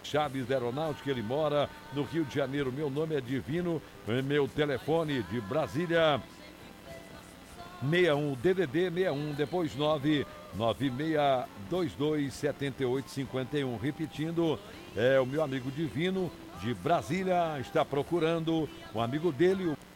Chaves da Aeronáutica, ele mora no Rio de Janeiro. Meu nome é Divino, meu telefone de Brasília, 61 DDD 61, depois 996227851. Repetindo, o meu amigo Divino de Brasília está procurando um amigo dele,